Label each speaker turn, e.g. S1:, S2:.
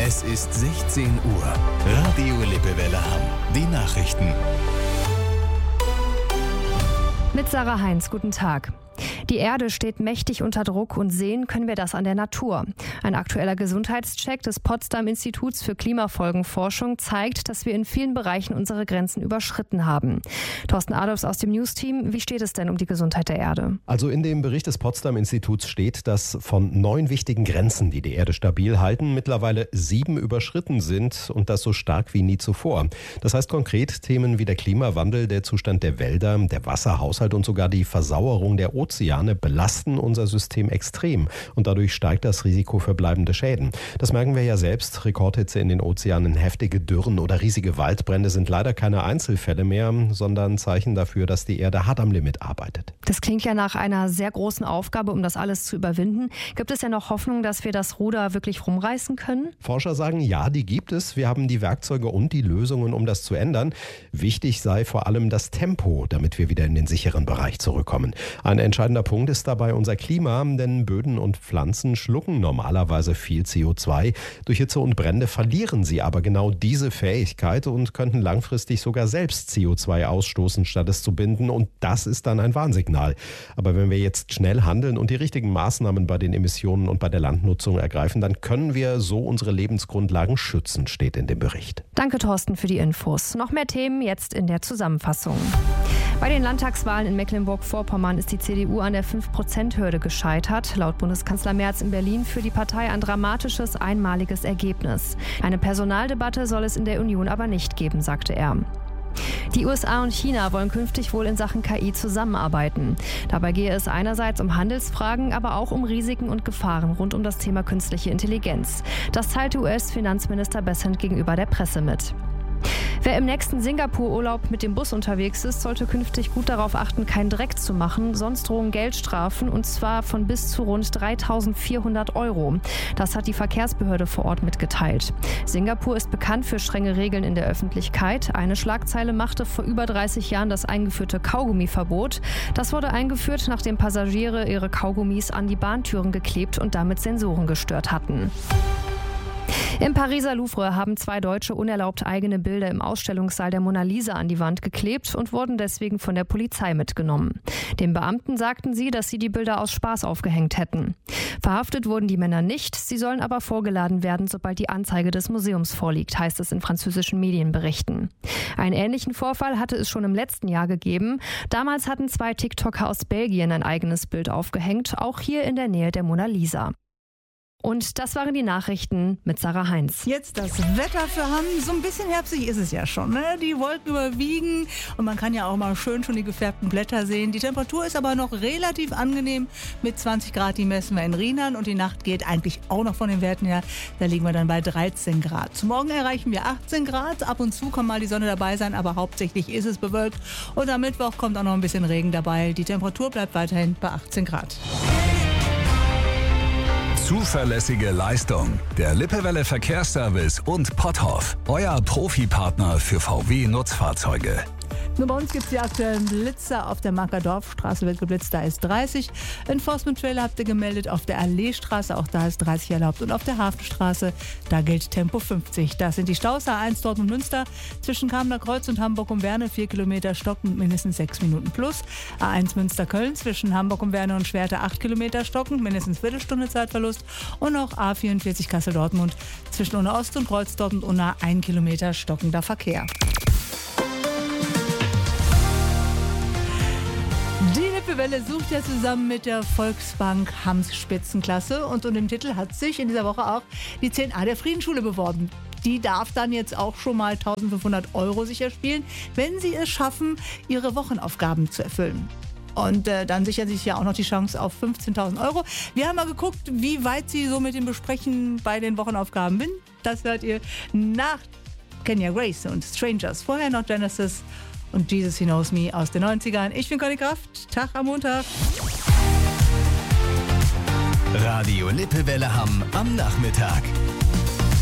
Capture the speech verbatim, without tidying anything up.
S1: Es ist sechzehn Uhr. Radio Lippewelle Hamm. Die Nachrichten.
S2: Mit Sarah Heinz, guten Tag. Die Erde steht mächtig unter Druck und sehen können wir das an der Natur. Ein aktueller Gesundheitscheck des Potsdam-Instituts für Klimafolgenforschung zeigt, dass wir in vielen Bereichen unsere Grenzen überschritten haben. Thorsten Adolfs aus dem News-Team, wie steht es denn um die Gesundheit der Erde?
S3: Also in dem Bericht des Potsdam-Instituts steht, dass von neun wichtigen Grenzen, die die Erde stabil halten, mittlerweile sieben überschritten sind und das so stark wie nie zuvor. Das heißt konkret Themen wie der Klimawandel, der Zustand der Wälder, der Wasserhaushalt und sogar die Versauerung der Ozeane belasten unser System extrem und dadurch steigt das Risiko für bleibende Schäden. Das merken wir ja selbst. Rekordhitze in den Ozeanen, heftige Dürren oder riesige Waldbrände sind leider keine Einzelfälle mehr, sondern Zeichen dafür, dass die Erde hart am Limit arbeitet.
S2: Das klingt ja nach einer sehr großen Aufgabe, um das alles zu überwinden. Gibt es ja noch Hoffnung, dass wir das Ruder wirklich rumreißen können?
S3: Forscher sagen, ja, die gibt es. Wir haben die Werkzeuge und die Lösungen, um das zu ändern. Wichtig sei vor allem das Tempo, damit wir wieder in den sicheren Bereich zurückkommen. Ein entscheidender Punkt ist dabei unser Klima, denn Böden und Pflanzen schlucken normalerweise viel C O zwei. Durch Hitze und Brände verlieren sie aber genau diese Fähigkeit und könnten langfristig sogar selbst C O zwei ausstoßen, statt es zu binden. Und das ist dann ein Warnsignal. Aber wenn wir jetzt schnell handeln und die richtigen Maßnahmen bei den Emissionen und bei der Landnutzung ergreifen, dann können wir so unsere Lebensgrundlagen schützen, steht in dem Bericht.
S2: Danke, Thorsten, für die Infos. Noch mehr Themen jetzt in der Zusammenfassung. Bei den Landtagswahlen in Mecklenburg-Vorpommern ist die C D U an der fünf Prozent Hürde gescheitert. Laut Bundeskanzler Merz in Berlin für die Partei ein dramatisches, einmaliges Ergebnis. Eine Personaldebatte soll es in der Union aber nicht geben, sagte er. Die U S A und China wollen künftig wohl in Sachen K I zusammenarbeiten. Dabei gehe es einerseits um Handelsfragen, aber auch um Risiken und Gefahren rund um das Thema künstliche Intelligenz. Das teilte U S-Finanzminister Bessent gegenüber der Presse mit. Wer im nächsten Singapur-Urlaub mit dem Bus unterwegs ist, sollte künftig gut darauf achten, keinen Dreck zu machen. Sonst drohen Geldstrafen, und zwar von bis zu rund dreitausendvierhundert Euro. Das hat die Verkehrsbehörde vor Ort mitgeteilt. Singapur ist bekannt für strenge Regeln in der Öffentlichkeit. Eine Schlagzeile machte vor über dreißig Jahren das eingeführte Kaugummiverbot. Das wurde eingeführt, nachdem Passagiere ihre Kaugummis an die Bahntüren geklebt und damit Sensoren gestört hatten. Im Pariser Louvre haben zwei Deutsche unerlaubt eigene Bilder im Ausstellungssaal der Mona Lisa an die Wand geklebt und wurden deswegen von der Polizei mitgenommen. Den Beamten sagten sie, dass sie die Bilder aus Spaß aufgehängt hätten. Verhaftet wurden die Männer nicht, sie sollen aber vorgeladen werden, sobald die Anzeige des Museums vorliegt, heißt es in französischen Medienberichten. Einen ähnlichen Vorfall hatte es schon im letzten Jahr gegeben. Damals hatten zwei TikToker aus Belgien ein eigenes Bild aufgehängt, auch hier in der Nähe der Mona Lisa. Und das waren die Nachrichten mit Sarah Heinz.
S4: Jetzt das Wetter für Hamm. So ein bisschen herbstlich ist es ja schon, ne? Die Wolken überwiegen und man kann ja auch mal schön schon die gefärbten Blätter sehen. Die Temperatur ist aber noch relativ angenehm mit zwanzig Grad. Die messen wir in Rheinland und die Nacht geht eigentlich auch noch von den Werten her. Da liegen wir dann bei dreizehn Grad. Zum Morgen erreichen wir achtzehn Grad. Ab und zu kann mal die Sonne dabei sein, aber hauptsächlich ist es bewölkt. Und am Mittwoch kommt auch noch ein bisschen Regen dabei. Die Temperatur bleibt weiterhin bei achtzehn Grad.
S1: Zuverlässige Leistung. Der Lippewelle Verkehrsservice und Potthoff. Euer Profipartner für V W-Nutzfahrzeuge.
S4: Nur bei uns gibt es die aktuellen Blitzer. Auf der Markerdorfstraße wird geblitzt, da ist dreißig. Enforcement-Trailer habt ihr gemeldet auf der Alleestraße, auch da ist dreißig erlaubt. Und auf der Hafenstraße, da gilt Tempo fünfzig. Das sind die Staus A eins Dortmund-Münster zwischen Kamener Kreuz und Hamburg um Werne, vier Kilometer stocken, mindestens sechs Minuten plus. A eins Münster-Köln zwischen Hamburg um Werne und Schwerte, acht Kilometer stocken, mindestens Viertelstunde Zeitverlust. Und auch A vierundvierzig Kassel-Dortmund zwischen Unna Ost und Kreuz Dortmund Unna, ein Kilometer stockender Verkehr. Die Lippewelle sucht ja zusammen mit der Volksbank Hamms Spitzenklasse und unter dem Titel hat sich in dieser Woche auch die zehn a der Friedensschule beworben. Die darf dann jetzt auch schon mal eintausendfünfhundert Euro sich erspielen, wenn sie es schaffen, ihre Wochenaufgaben zu erfüllen. Und äh, dann sichern sich ja auch noch die Chance auf fünfzehntausend Euro. Wir haben mal geguckt, wie weit sie so mit dem Besprechen bei den Wochenaufgaben sind. Das hört ihr nach Kenya Grace und Strangers. Vorher noch Genesis und Jesus He Knows Me aus den neunzigern. Ich bin Conny Kraft. Tag am Montag.
S1: Radio Lippewelle Hamm am Nachmittag.